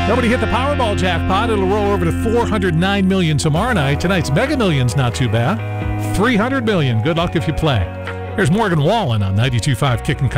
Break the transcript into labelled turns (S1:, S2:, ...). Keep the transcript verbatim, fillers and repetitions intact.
S1: Nobody hit the Powerball jackpot. It'll roll over to four hundred nine million dollars tomorrow night. Tonight's Mega Millions not too bad. three hundred million dollars. Good luck if you play. Here's Morgan Wallen on ninety-two point five Kickin'